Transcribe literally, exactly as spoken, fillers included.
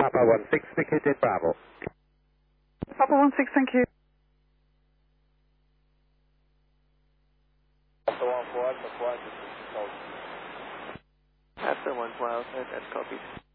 Papa one six, vacated Bravo. Papa one six, thank you. Papa one four, Papa one six, After one four outside, that's copied.